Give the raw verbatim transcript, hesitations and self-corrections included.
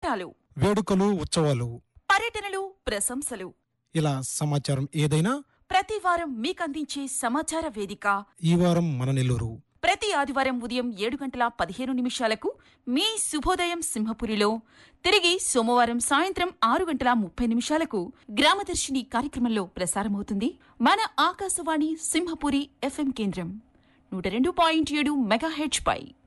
కథనాలు, వేడుకలు, ఉత్సవాలు, పర్యటనలు, ప్రశంసలు, ఇలా సమాచారం ఏదైనా ప్రతి వారం మీకందించే సమాచార వేదిక. ఈ వారం మన నెల్లూరు. ప్రతి ఆదివారం ఉదయం ఏడు గంటల పదిహేను నిమిషాలకు మీ శుభోదయం సింహపురిలో, తిరిగి సోమవారం సాయంత్రం ఆరు గంటల ముప్పై నిమిషాలకు గ్రామదర్శిని కార్యక్రమంలో ప్రసారమవుతుంది మన ఆకాశవాణి సింహపురి ఎఫ్ఎం కేంద్రం నూట రెండు పాయింట్ ఏడు మెగాహెర్ట్జ్ పై.